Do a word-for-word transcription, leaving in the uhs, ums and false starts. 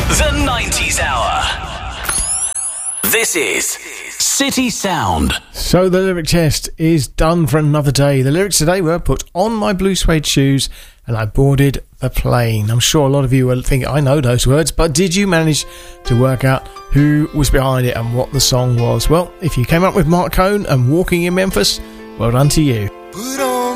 The nineties Hour. This is City Sound. So the lyric test is done for another day. The lyrics today were put on my blue suede shoes and I boarded the plane. I'm sure a lot of you will think I know those words, but did you manage to work out who was behind it and what the song was? Well, if you came up with Mark Cohn and Walking in Memphis, well done to you. Put